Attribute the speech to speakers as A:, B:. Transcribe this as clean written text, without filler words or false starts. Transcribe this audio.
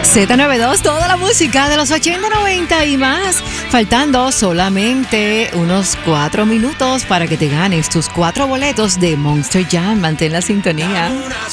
A: Z92, toda la música de los 80, 90 y más. Faltando solamente unos 4 minutos para que te ganes tus 4 boletos de Monster Jam. Mantén la sintonía.